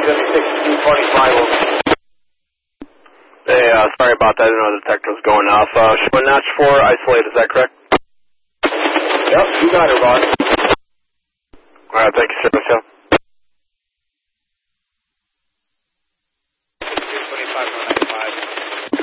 76-225. Hey, sorry about that. I didn't know the detector was going off. Showing Notch 4 isolate, is that correct? Yep, you got it, Ron. Alright, thank you, sir.